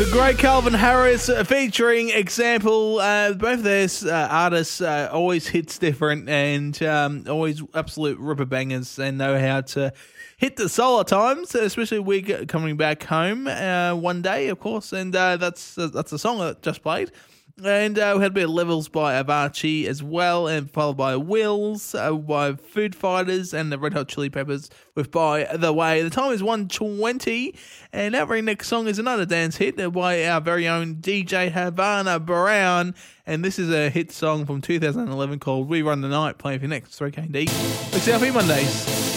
Great Calvin Harris featuring Example. Both of their artists always hits different and always absolute ripper bangers and know how to hit the solar times, especially we coming back home one day, of course, and that's the song that just played. And we had a bit of Levels by Avachi as well, and followed by Wills, by Food Fighters, and the Red Hot Chili Peppers with By the Way. The time is 1:20, and our very next song is another dance hit by our very own DJ Havana Brown, and this is a hit song from 2011 called We Run the Night, playing for your next 3KD. It's Selfie Mondays.